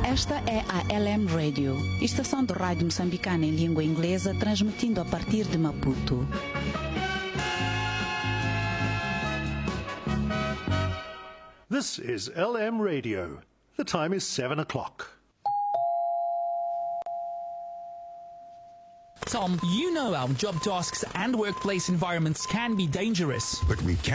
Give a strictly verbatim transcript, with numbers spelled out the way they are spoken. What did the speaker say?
Esta é a L M Radio, estação de rádio moçambicana em língua inglesa, transmitindo a partir de Maputo. This is L M Radio. The time is seven o'clock. Tom, you know our job tasks and workplace environments can be dangerous. But we can